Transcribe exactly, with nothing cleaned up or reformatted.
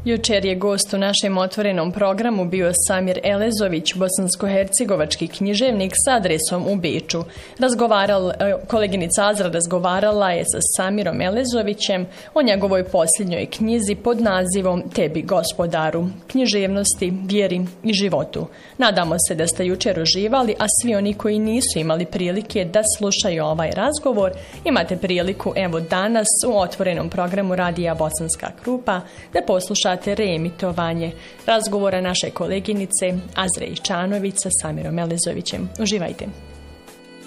Jučer je gost u našem otvorenom programu bio Samir Elezović, bosansko-hercegovački književnik sa adresom u Beču. Razgovaral, koleginica Azra razgovarala je sa Samirom Elezovićem o njegovoj posljednjoj knjizi pod nazivom Tebi, gospodaru, književnosti, vjeri i životu. Nadamo se da ste jučer uživali, a svi oni koji nisu imali prilike da slušaju ovaj razgovor, imate priliku evo danas u otvorenom programu Radija Bosanska Krupa da poslušate reemitovanje razgovora naše koleginice Azre Ičanović sa Samirom Elezovićem. Uživajte!